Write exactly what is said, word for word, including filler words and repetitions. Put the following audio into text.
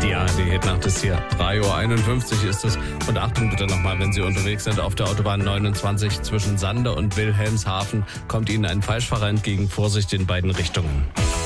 Die A R D-Hitnacht ist hier. drei Uhr einundfünfzig ist es. Und Achtung bitte nochmal, wenn Sie unterwegs sind auf der Autobahn neunundzwanzig zwischen Sande und Wilhelmshaven, kommt Ihnen ein Falschfahrer entgegen. Vorsicht in beiden Richtungen.